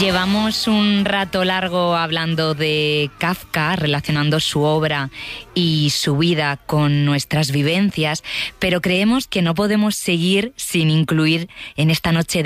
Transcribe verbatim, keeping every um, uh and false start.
Llevamos un rato largo hablando de Kafka, relacionando su obra y su vida con nuestras vivencias, pero creemos que no podemos seguir sin incluir en esta noche de